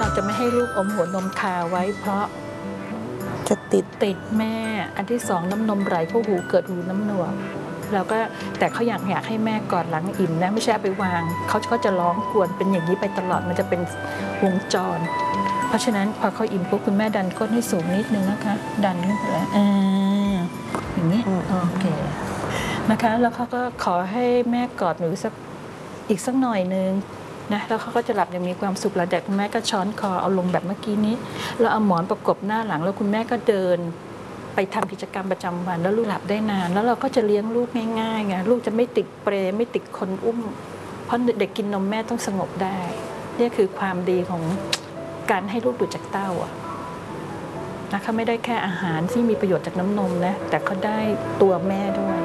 จะไม่ให้ลูกอมหัวนมคาไว้เพราะจะติดแม่อันที่สองน้ำนมไหลเข้าหูเกิดหูน้ำหนวกแล้วก็แต่เขาอยากให้แม่กอดหลังอิ่มนะไม่ใช่เอาไปวางเขาก็จะร้องกวนเป็นอย่างนี้ไปตลอดมันจะเป็นวงจรเพราะฉะนั้นพอเขาอิ่มปุ๊บคุณแม่ดันก้นให้สูงนิดนึงนะคะดันขึ้นไปอย่างนี้โอเคนะคะแล้วเขาก็ขอให้แม่กอดหนูอีกสักหน่อยนึงนะแล้วเขาก็จะหลับอย่างมีความสุขแล้วแต่คุณแม่ก็ช้อนคอเอาลงแบบเมื่อกี้นี้แล้วเอาหมอนประกบหน้าหลังแล้วคุณแม่ก็เดินไปทำกิจกรรมประจำวันแล้วลูกหลับได้นานแล้วเราก็จะเลี้ยงลูกง่ายๆไงลูกจะไม่ติดเปรไม่ติดคนอุ้มเพราะเด็กกินนมแม่ต้องสงบได้นี่คือความดีของการให้ลูกดูดจากเต้านะคะไม่ได้แค่อาหารที่มีประโยชน์จากน้ำนมนะแต่เขาได้ตัวแม่ด้วย